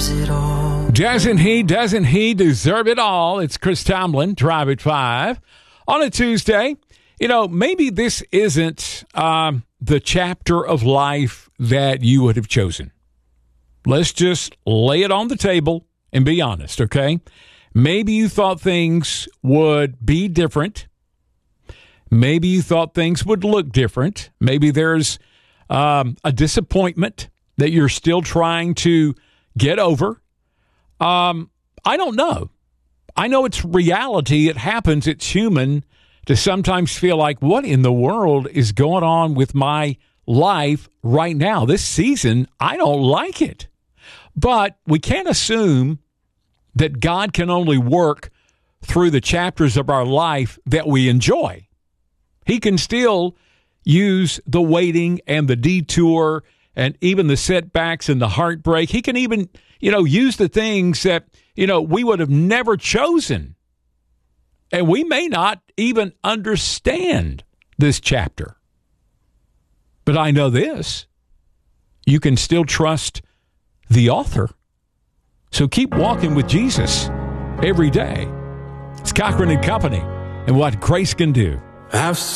it all. Doesn't he deserve it all? It's Chris Tomlin, Drive at 5. On a Tuesday, maybe this isn't the chapter of life that you would have chosen. Let's just lay it on the table and be honest, okay? Maybe you thought things would be different. Maybe you thought things would look different. Maybe there's a disappointment that you're still trying to get over. I don't know. I know it's reality. It happens. It's human to sometimes feel like, what in the world is going on with my life right now? This season, I don't like it. But we can't assume that God can only work through the chapters of our life that we enjoy. He can still use the waiting and the detour and even the setbacks and the heartbreak. He can even, use the things that, we would have never chosen. And we may not even understand this chapter. But I know this. You can still trust the author. So keep walking with Jesus every day. It's Cochran and Company and what grace can do.